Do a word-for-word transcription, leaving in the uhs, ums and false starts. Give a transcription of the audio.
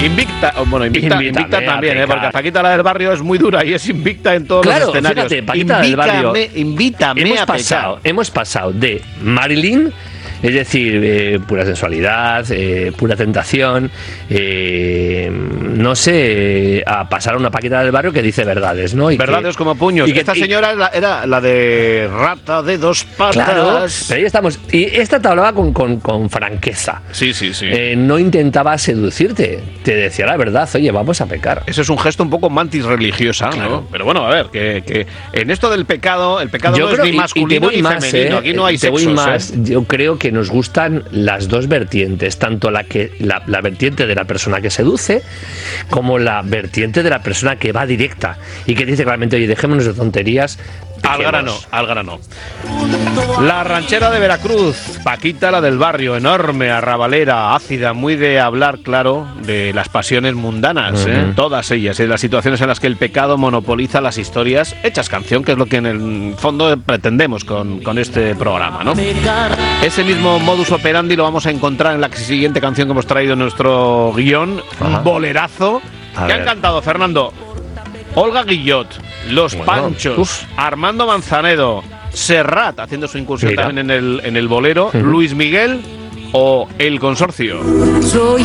Invicta, bueno, invicta, invicta, invicta también, ¿eh? Porque Paquita la del barrio es muy dura y es invicta en todos claro, los escenarios. Fíjate, Paquita del barrio. Invítame hemos a pasado, pecar. hemos pasado de Marilyn, es decir, eh, pura sensualidad, eh, pura tentación, eh, no sé, a pasar a una Paquita del barrio que dice verdades, ¿no? Y verdades que, como puños. Y que esta y, señora era, era la de rata de dos patas. Claro, pero ahí estamos. Y esta te hablaba con, con, con franqueza. Sí, sí, sí. Eh, no intentaba seducirte, te decía la verdad, oye, vamos a pecar. Eso es un gesto un poco mantis religiosa, claro. ¿no? Pero bueno, a ver, que, que en esto del pecado, el pecado yo no creo, es ni masculino ni más, femenino. Eh, Aquí no hay te sexos. Voy más, eh. Yo creo que nos gustan las dos vertientes, tanto la que la, la vertiente de la persona que seduce como la vertiente de la persona que va directa y que dice claramente, oye, dejémonos de tonterías. Al grano, al grano. La ranchera de Veracruz, Paquita la del barrio, enorme, arrabalera, ácida, muy de hablar, claro, de las pasiones mundanas, uh-huh. ¿eh? Todas ellas, y de las situaciones en las que el pecado monopoliza las historias hechas canción, que es lo que en el fondo pretendemos con, con este programa, ¿no? Ese mismo modus operandi lo vamos a encontrar en la siguiente canción que hemos traído en nuestro guión, uh-huh. bolerazo, a que ver. Han cantado Fernando, Olga Guillot, Los bueno, Panchos, uf. Armando Manzanedo, Serrat, haciendo su incursión Mira. también en el, en el bolero, uh-huh. Luis Miguel o El Consorcio. Soy